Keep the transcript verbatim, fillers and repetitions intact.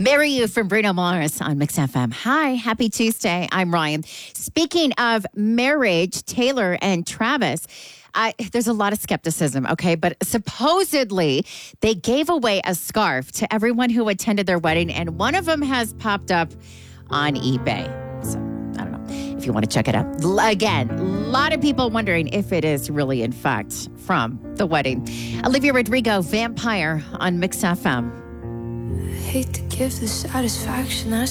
Marry You from Bruno Mars on Mix F M. Hi, happy Tuesday. I'm Ryan. Speaking of marriage, Taylor and Travis, I, there's a lot of skepticism, okay? But supposedly they gave away a scarf to everyone who attended their wedding, and one of them has popped up on eBay. So I don't know if you want to check it out. L- Again, a lot of people wondering if it is really, in fact, from the wedding. Olivia Rodrigo, Vampire on Mix F M. Hate to give the satisfaction. I